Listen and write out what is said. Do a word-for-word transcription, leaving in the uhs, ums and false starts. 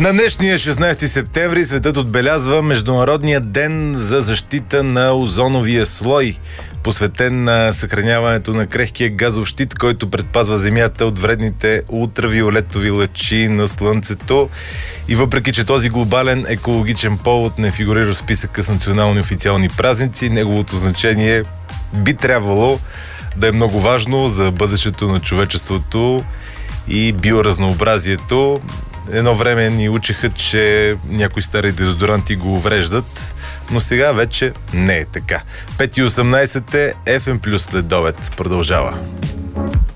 На днешния шестнайсети септември светът отбелязва Международния ден за защита на озоновия слой, посветен на съхраняването на крехкия газов щит, който предпазва Земята от вредните ултравиолетови лъчи на Слънцето. И въпреки че този глобален екологичен повод не фигурира в списъка с национални официални празници, неговото значение би трябвало да е много важно за бъдещето на човечеството и биоразнообразието. Едно време ни учиха, че някои стари дезодоранти го увреждат, но сега вече не е така. пет и осемнайсет е, еф ем Плюс следобед продължава.